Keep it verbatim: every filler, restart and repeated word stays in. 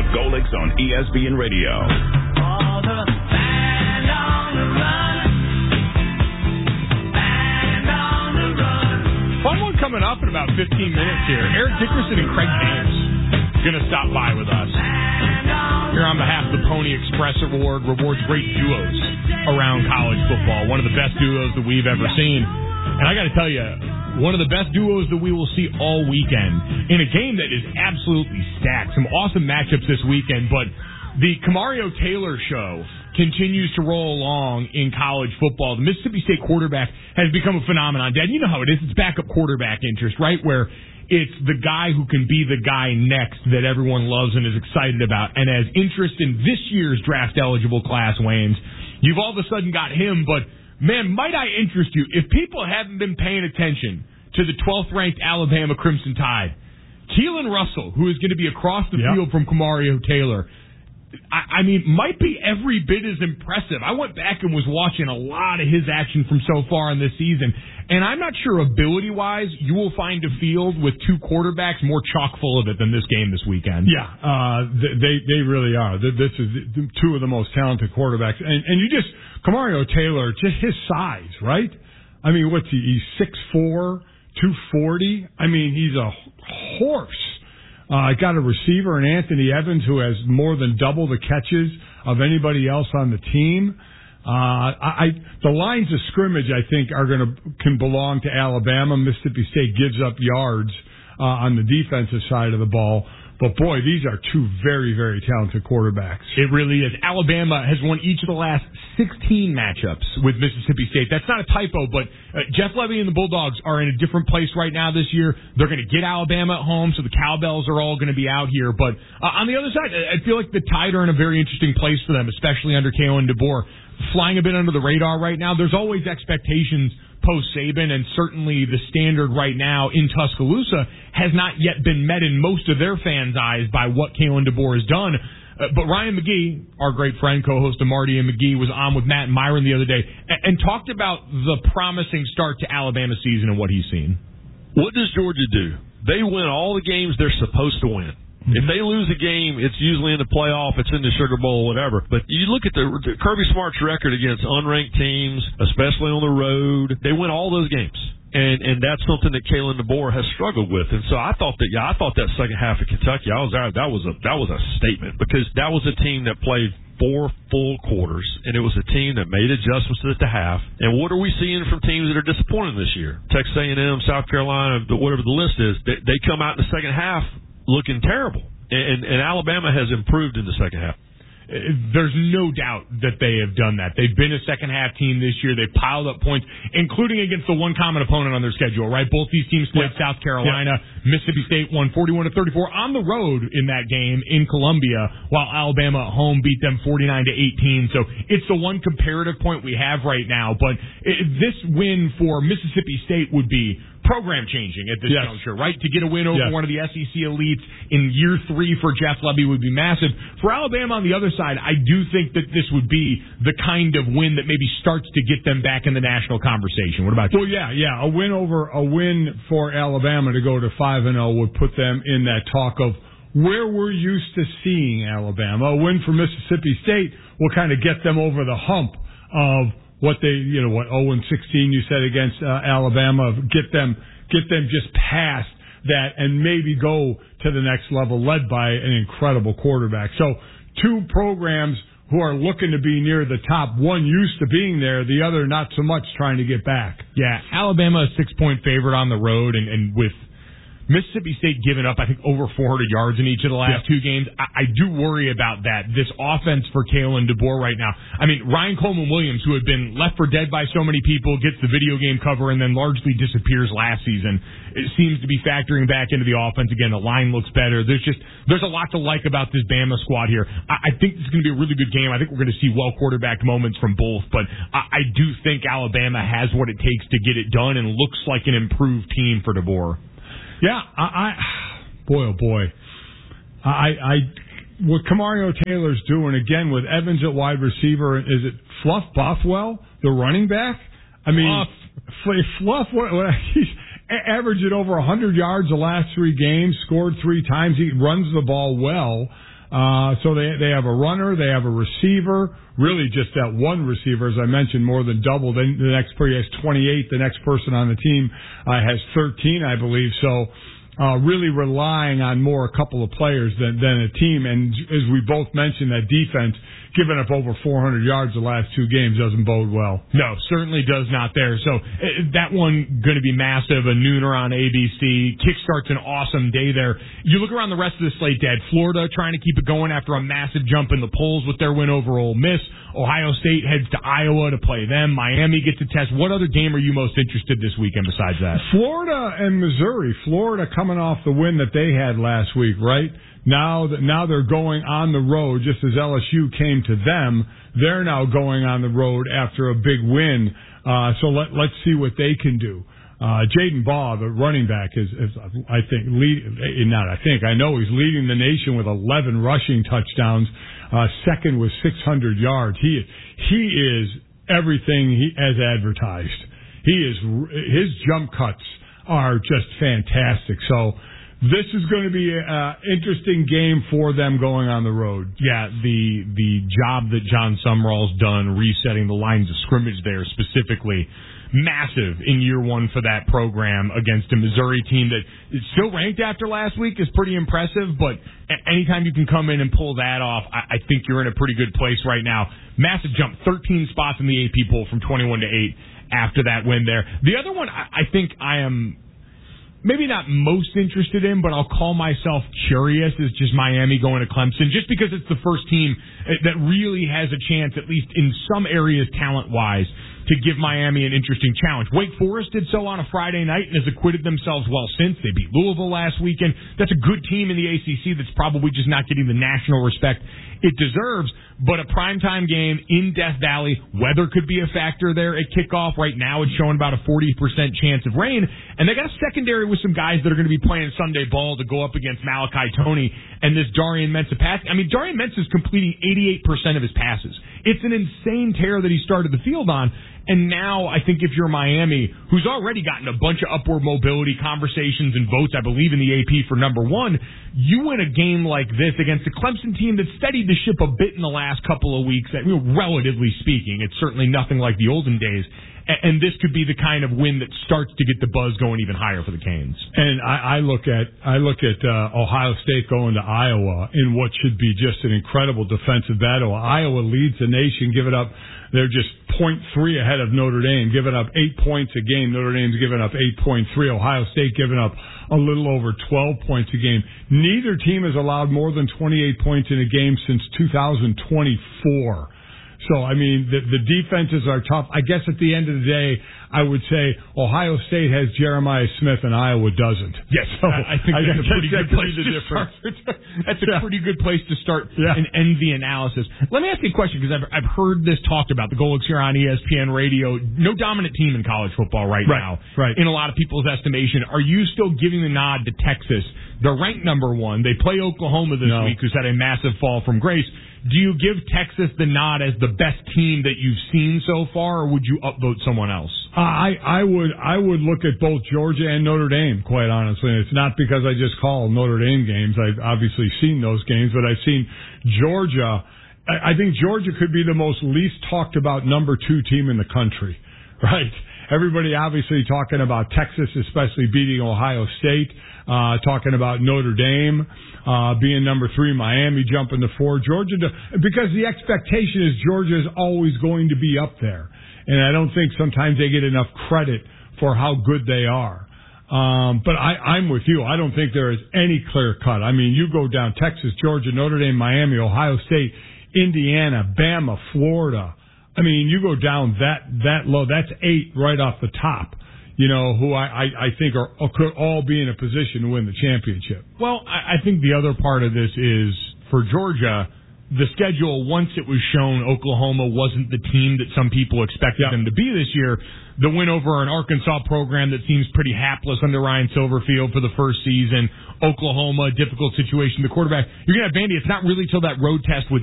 Golick's on E S P N Radio. All the band on the run. Band on the run. Fun one coming up in about fifteen minutes here. Eric Dickerson and Craig James going to stop by with us. Here on behalf of the Pony Express Award, rewards great duos around college football. One of the best duos that we've ever seen. And I got to tell you, one of the best duos that we will see all weekend in a game that is absolutely stacked. Some awesome matchups this weekend, but the Camario Taylor show continues to roll along in college football. The Mississippi State quarterback has become a phenomenon. Dad, you know how it is. It's backup quarterback interest, right? Where it's the guy who can be the guy next that everyone loves and is excited about. And as interest in this year's draft-eligible class wanes, you've all of a sudden got him. But, man, might I interest you, if people haven't been paying attention to the twelfth-ranked Alabama Crimson Tide, Keelan Russell, who is going to be across the yep. field from Camario Taylor, I, I mean, might be every bit as impressive. I went back and was watching a lot of his action from so far in this season, and I'm not sure ability-wise you will find a field with two quarterbacks more chock full of it than this game this weekend. Yeah, uh, they they really are. This is two of the most talented quarterbacks, and and you just Camario Taylor, just his size, right? I mean, what's he? He's six four, two forty. I mean, he's a horse. I uh, got a receiver in Anthony Evans who has more than double the catches of anybody else on the team. Uh, I, I the lines of scrimmage I think are going to can belong to Alabama. Mississippi State gives up yards uh, on the defensive side of the ball. But, boy, these are two very, very talented quarterbacks. It really is. Alabama has won each of the last sixteen matchups with Mississippi State. That's not a typo, but uh, Jeff Levy and the Bulldogs are in a different place right now this year. They're going to get Alabama at home, so the cowbells are all going to be out here. But uh, on the other side, I feel like the Tide are in a very interesting place for them, especially under Kalen DeBoer. Flying a bit under the radar right now. There's always expectations post-Saban, and certainly the standard right now in Tuscaloosa has not yet been met in most of their fans' eyes by what Kalen DeBoer has done. Uh, but Ryan McGee, our great friend, co-host of Marty and McGee, was on with Matt and Myron the other day and, and talked about the promising start to Alabama season and what he's seen. What does Georgia do? They win all the games they're supposed to win. If they lose a game, it's usually in the playoff, it's in the Sugar Bowl, whatever. But you look at the, the Kirby Smart's record against unranked teams, especially on the road. They win all those games. And and that's something that Kalen DeBoer has struggled with. And so I thought that yeah, I thought that second half of Kentucky, I was that was a that was a statement because that was a team that played four full quarters, and it was a team that made adjustments at the half. And what are we seeing from teams that are disappointing this year? Texas A and M, South Carolina, whatever the list is, they, they come out in the second half looking terrible. And, and Alabama has improved in the second half. There's no doubt that they have done that. They've been a second-half team this year. They've piled up points, including against the one common opponent on their schedule, right? Both these teams played yeah. South Carolina. Yeah. Mississippi State won forty-one to thirty-four on the road in that game in Columbia, while Alabama at home beat them forty-nine to eighteen. So it's the one comparative point we have right now. But it, this win for Mississippi State would be program-changing at this yes. juncture, right? To get a win over yes. one of the S E C elites in year three for Jeff Levy would be massive. For Alabama on the other side, I do think that this would be the kind of win that maybe starts to get them back in the national conversation. What about you? Well, yeah, yeah. A win over a win for Alabama to go to five and oh would put them in that talk of where we're used to seeing Alabama. A win for Mississippi State will kind of get them over the hump of what they, you know, what, oh and sixteen you said against uh, Alabama, get them, get them just past that and maybe go to the next level led by an incredible quarterback. So two programs who are looking to be near the top, one used to being there, the other not so much trying to get back. Yeah, Alabama a six-point favorite on the road, and, and with Mississippi State giving up, I think, over four hundred yards in each of the last yeah. two games. I, I do worry about that. This offense for Kalen DeBoer right now. I mean, Ryan Coleman-Williams, who had been left for dead by so many people, gets the video game cover and then largely disappears last season. It seems to be factoring back into the offense again. The line looks better. There's just there's a lot to like about this Bama squad here. I, I think this is going to be a really good game. I think we're going to see well quarterbacked moments from both, but I, I do think Alabama has what it takes to get it done and looks like an improved team for DeBoer. Yeah, I, I, boy, oh boy, I, I, what Camario Taylor's doing again with Evans at wide receiver, is it Fluff Bothwell, the running back? I mean, Fluff, Fluff what, what, he's averaging over one hundred yards the last three games, scored three times. He runs the ball well. Uh, so they they have a runner, they have a receiver, really just that one receiver, as I mentioned, more than double. Then the next player has twenty-eight. The next person on the team uh, has thirteen, I believe. So uh, really relying on more a couple of players than, than a team. And as we both mentioned, that defense giving up over four hundred yards the last two games doesn't bode well. No, certainly does not there. So uh, that one going to be massive, a nooner on A B C. Kickstart's an awesome day there. You look around the rest of the slate, Dad. Florida trying to keep it going after a massive jump in the polls with their win over Ole Miss. Ohio State heads to Iowa to play them. Miami gets a test. What other game are you most interested this weekend besides that? Florida and Missouri. Florida coming off the win that they had last week, right? Now that now they're going on the road, just as L S U came to them. They're now going on the road after a big win. Uh, so let let's see what they can do. Uh, Jaden Baugh, the running back, is, is I think lead, not I think I know he's leading the nation with eleven rushing touchdowns. Uh, second with six hundred yards. He he is everything he as advertised. He is his jump cuts are just fantastic. So. This is going to be an interesting game for them going on the road. Yeah, the the job that John Sumrall's done resetting the lines of scrimmage there specifically, massive in year one for that program against a Missouri team that is still ranked after last week is pretty impressive, but anytime you can come in and pull that off, I, I think you're in a pretty good place right now. Massive jump, thirteen spots in the A P poll from twenty-one to eight after that win there. The other one I, I think I am... maybe not most interested in, but I'll call myself curious, is just Miami going to Clemson, just because it's the first team that really has a chance, at least in some areas talent-wise, to give Miami an interesting challenge. Wake Forest did so on a Friday night and has acquitted themselves well since. They beat Louisville last weekend. That's a good team in the A C C that's probably just not getting the national respect it deserves. But a primetime game in Death Valley, weather could be a factor there at kickoff. Right now it's showing about a forty percent chance of rain. And they got a secondary with some guys that are going to be playing Sunday ball to go up against Malachi Toney and this Darian Mensah pass. I mean, Darian Mensah is completing eighty-eight percent of his passes. It's an insane tear that he started the field on. And now I think if you're Miami, who's already gotten a bunch of upward mobility conversations and votes, I believe, in the A P for number one, you win a game like this against a Clemson team that steadied the ship a bit in the last couple of weeks, that, you know, relatively speaking. It's certainly nothing like the olden days. And this could be the kind of win that starts to get the buzz going even higher for the Canes. And I, I look at I look at uh, Ohio State going to Iowa in what should be just an incredible defensive battle. Iowa leads the nation, giving up. They're just point three ahead of Notre Dame, giving up eight points a game. Notre Dame's giving up eight point three. Ohio State giving up a little over twelve points a game. Neither team has allowed more than twenty-eight points in a game since two thousand twenty-four. So, I mean, the, the defenses are tough. I guess at the end of the day, I would say Ohio State has Jeremiah Smith and Iowa doesn't. Yes, so I, I think I that's a pretty that good place the to start. That's a yeah. pretty good place to start yeah. and end the analysis. Let me ask you a question, because I've, I've heard this talked about. The Golics here on E S P N Radio. No dominant team in college football right, right now. Right. In a lot of people's estimation. Are you still giving the nod to Texas? They're ranked number one. They play Oklahoma this no. week, who's had a massive fall from grace. Do you give Texas the nod as the best team that you've seen so far, or would you upvote someone else? I, I would I would look at both Georgia and Notre Dame, quite honestly. And it's not because I just call Notre Dame games. I've obviously seen those games, but I've seen Georgia. I, I think Georgia could be the most least talked about number two team in the country, right? Everybody obviously talking about Texas, especially beating Ohio State, uh, talking about Notre Dame uh, being number three, Miami jumping to four, Georgia, to, because the expectation is Georgia is always going to be up there. And I don't think sometimes they get enough credit for how good they are. Um, but I, I'm with you. I don't think there is any clear cut. I mean, you go down Texas, Georgia, Notre Dame, Miami, Ohio State, Indiana, Bama, Florida. I mean, you go down that that low. That's eight right off the top. You know, who I, I, I think are could all be in a position to win the championship. Well, I, I think the other part of this is for Georgia. The schedule, once it was shown Oklahoma wasn't the team that some people expected yep. them to be this year, the win over an Arkansas program that seems pretty hapless under Ryan Silverfield for the first season, Oklahoma, difficult situation, the quarterback, you're going to have Vandy. It's not really till that road test with